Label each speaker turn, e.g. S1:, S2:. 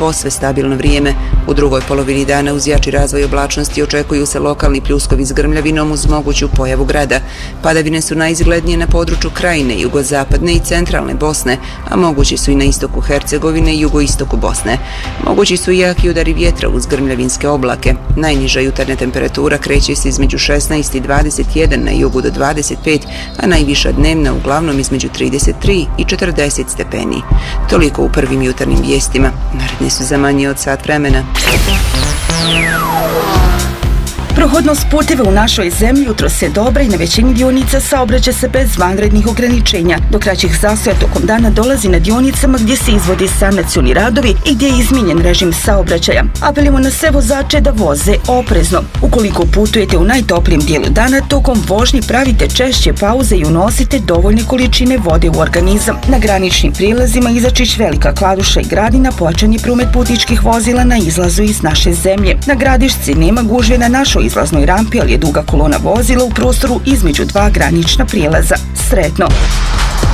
S1: posve stabilno vrijeme. U drugoj polovini dana uz jači razvoj oblačnosti očekuju se lokalni pljuskovi s grmljavinom uz moguću pojavu grada. Padavine su najizglednije na području Krajine, jugozapadne i centralne Bosne, a mogući su i na istoku Hercegovine i jugoistoku Bosne. Mogući su i jaki udari vjetra uz grmljavinske oblake. Najniža jutarnja temperatura kreće se između 16 i 21, na jugu do 25, a najviša dnevna uglavnom između 33 i 40 stepeni. Toliko u prvim jutarnjim vijestima. Naredne su za manje od sat vremena.
S2: Prohodnost puteva u našoj zemlji jutros je dobra i na većini dionica saobraća se bez vanrednih ograničenja. Do kraćih zastoja tokom dana dolazi na dionicama gdje se izvodi sanacioni radovi i gdje je izmijenjen režim saobraćaja. Apelimo na sve vozače da voze oprezno. Ukoliko putujete u najtoplijem dijelu dana, tokom vožnje pravite češće pauze i unosite dovoljne količine vode u organizam. Na graničnim prilazima Izačić, Velika Kladuša i Gradina pojačan je promet putničkih vozila na izlazu iz naše zemlje. Na Gradišci nema gužve na našoj izlaznoj rampi, ali je duga kolona vozila u prostoru između dva granična prijelaza. Sretno!